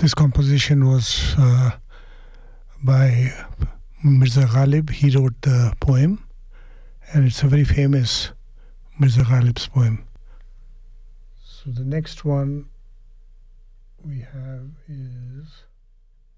This composition was by Mirza Ghalib. He wrote the poem, and it's a very famous Mirza Ghalib's poem. So the next one we have is